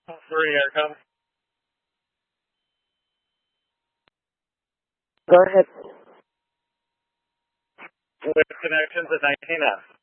Three aircom. Go ahead. With connections at 19F.